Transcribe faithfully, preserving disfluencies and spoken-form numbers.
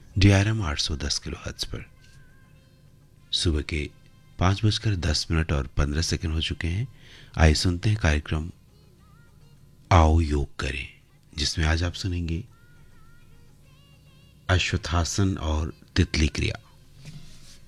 D R M आठ सौ दस किलो हर्ट्ज पर। सुबह के पाँच बजकर दस मिनट और पंद्रह सेकंड हो चुके हैं। आइए सुनते हैं कार्यक्रम आओ योग करें, जिसमें आज आप सुनेंगे अश्वत्थासन और तितली क्रिया।